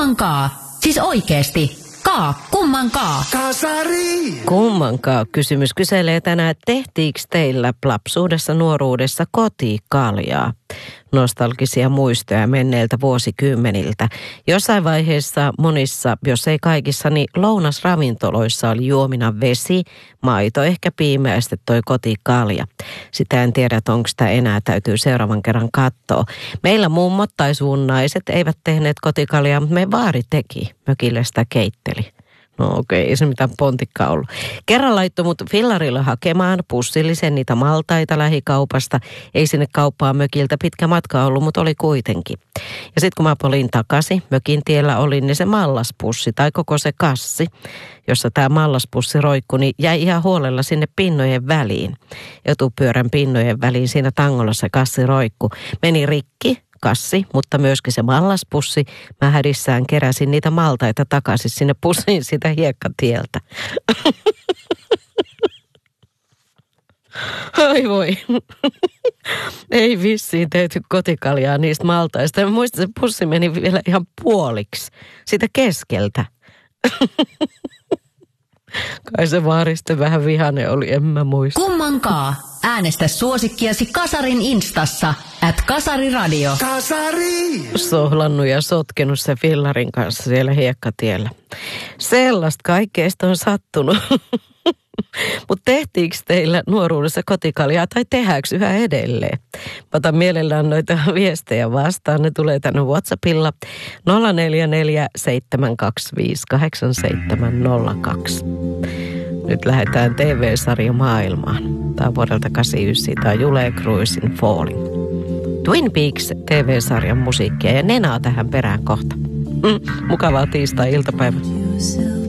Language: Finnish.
Kummankaa? Siis oikeesti. Kummankaa? Kasari! Kummankaa kysymys kyselee tänään, tehtiinkö teillä lapsuudessa, nuoruudessa kotikaljaa? Nostalgisia muistoja menneiltä vuosikymmeniltä. Jossain vaiheessa monissa, jos ei kaikissa, niin lounasravintoloissa oli juomina vesi, maito, ehkä piimäistä toi kotikalja. Sitä en tiedä, että onko sitä enää, täytyy seuraavan kerran katsoa. Meillä mummot tai suunnaiset eivät tehneet kotikaljaa, mutta me vaari teki. Mökille sitä keitteli. No okei, ei se mitään pontikkaa ollut. Kerran laittoi mut fillarilla hakemaan pussillisen niitä maltaita lähikaupasta. Ei sinne kauppaan mökiltä pitkä matka ollut, mutta oli kuitenkin. Ja sitten kun mä polin takaisin, mökin tiellä oli niin se mallaspussi tai koko se kassi, jossa tämä mallaspussi roikkui, niin jäi ihan huolella sinne pinnojen väliin. Etupyörän pinnojen väliin siinä tangolla se kassi roikku. Meni rikki. Kassi, mutta myöskin se mallaspussi. Mä hädissään keräsin niitä maltaita takaisin sinne pussiin sitä hiekkatieltä. Ai voi. Ei vissiin tehty kotikaljaa niistä maltaista. Mä muistan, että se pussi meni vielä ihan puoliksi sitä keskeltä. Kai se vaariste vähän vihane oli, en mä muista. Kummankaa? Äänestä suosikkiasi Kasarin Instassa @kasariradio. Kasari! Sohlannut ja sotkenut se fillarin kanssa siellä hiekkatiellä. Sellaista kaikkeesta on sattunut. Mutta tehtiinkö teillä nuoruudessa kotikaljaa tai tehdäänkö yhä edelleen? Mä otan mielellään noita viestejä vastaan. Ne tulee tänne WhatsAppilla 044 725 8702. Nyt lähdetään TV-sarja maailmaan. Tämä on vuodelta 89. Tämä on Julia Cruisin Falling. Twin Peaks TV-sarjan musiikkia ja Nenaa tähän perään kohta. Mukavaa tiistai-iltapäivää.